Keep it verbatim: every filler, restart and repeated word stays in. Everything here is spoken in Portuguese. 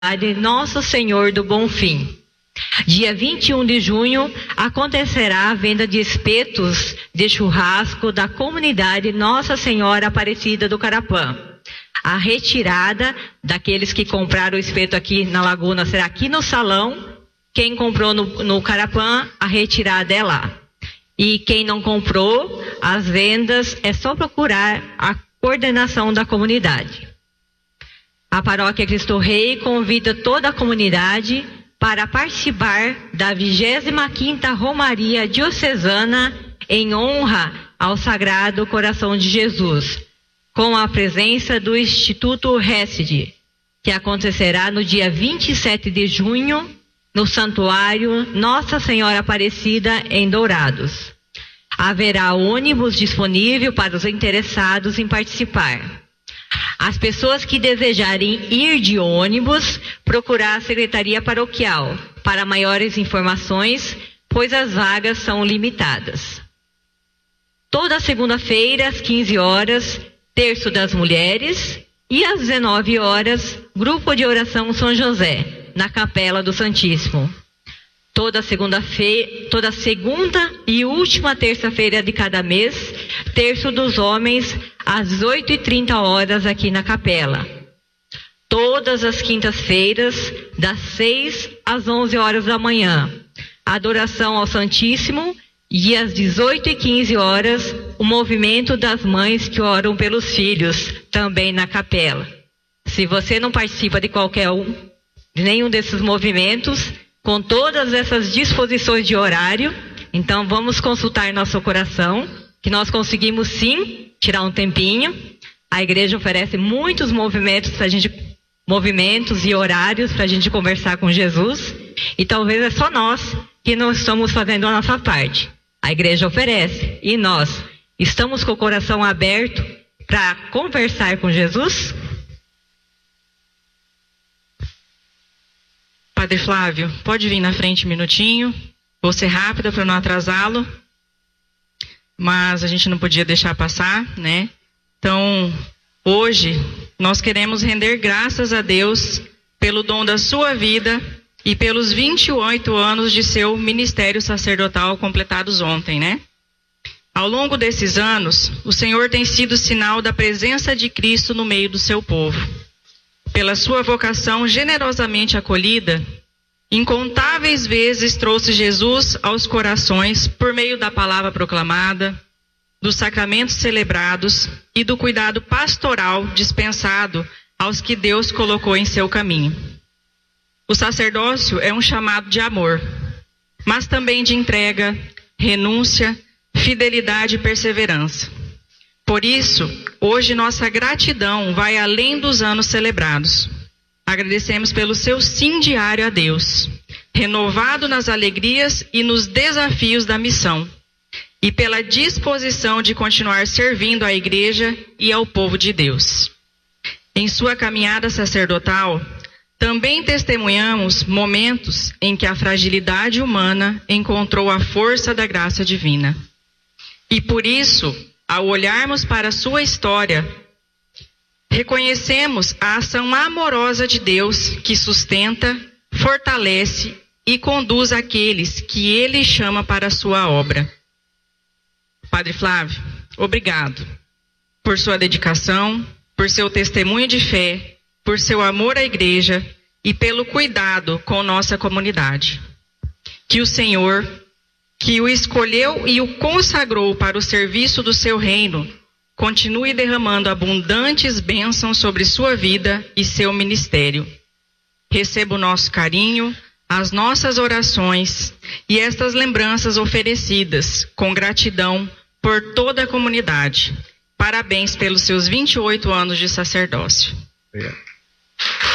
Nosso Senhor do Bom Fim. Dia vinte e um de junho acontecerá a venda de espetos de churrasco da comunidade Nossa Senhora Aparecida do Carapã. A retirada daqueles que compraram o espeto aqui na Laguna será aqui no salão. Quem comprou no, no Carapã, a retirada é lá. E quem não comprou, as vendas é só procurar a coordenação da comunidade. A Paróquia Cristo Rei convida toda a comunidade para participar da vigésima quinta Romaria Diocesana em honra ao Sagrado Coração de Jesus, com a presença do Instituto Hesed, que acontecerá no dia vinte e sete de junho, no Santuário Nossa Senhora Aparecida, em Dourados. Haverá ônibus disponível para os interessados em participar. As pessoas que desejarem ir de ônibus, procurar a Secretaria Paroquial para maiores informações, pois as vagas são limitadas. Toda segunda-feira, às quinze horas, Terço das Mulheres, e às dezenove horas, Grupo de Oração São José, na Capela do Santíssimo. Toda segunda-feira, toda segunda e última terça-feira de cada mês, Terço dos Homens, às dezoito e trinta horas aqui na Capela. Todas as quintas-feiras, das seis às onze horas da manhã, adoração ao Santíssimo, e às dezoito e quinze horas, o movimento das mães que oram pelos filhos, também na Capela. Se você não participa de qualquer um, de nenhum desses movimentos, com todas essas disposições de horário, então vamos consultar nosso coração, que nós conseguimos sim tirar um tempinho. A igreja oferece muitos movimentos para a gente, movimentos e horários para a gente conversar com Jesus, e talvez é só nós que não estamos fazendo a nossa parte. A igreja oferece, e nós estamos com o coração aberto para conversar com Jesus? Padre Flávio, pode vir na frente um minutinho. Vou ser rápida para não atrasá-lo. Mas a gente não podia deixar passar, né? Então, hoje, nós queremos render graças a Deus pelo dom da sua vida e pelos vinte e oito anos de seu ministério sacerdotal completados ontem, né? Ao longo desses anos, o Senhor tem sido sinal da presença de Cristo no meio do seu povo. Pela sua vocação generosamente acolhida, incontáveis vezes trouxe Jesus aos corações por meio da palavra proclamada, dos sacramentos celebrados e do cuidado pastoral dispensado aos que Deus colocou em seu caminho. O sacerdócio é um chamado de amor, mas também de entrega, renúncia, fidelidade e perseverança. Por isso, hoje nossa gratidão vai além dos anos celebrados. Agradecemos pelo seu sim diário a Deus, renovado nas alegrias e nos desafios da missão, e pela disposição de continuar servindo à Igreja e ao povo de Deus. Em sua caminhada sacerdotal, também testemunhamos momentos em que a fragilidade humana encontrou a força da graça divina. E por isso, ao olharmos para a sua história, reconhecemos a ação amorosa de Deus que sustenta, fortalece e conduz aqueles que Ele chama para a sua obra. Padre Flávio, obrigado por sua dedicação, por seu testemunho de fé, por seu amor à Igreja e pelo cuidado com nossa comunidade. Que o Senhor, que o escolheu e o consagrou para o serviço do seu reino, continue derramando abundantes bênçãos sobre sua vida e seu ministério. Receba o nosso carinho, as nossas orações e estas lembranças oferecidas com gratidão por toda a comunidade. Parabéns pelos seus vinte e oito anos de sacerdócio. Obrigado.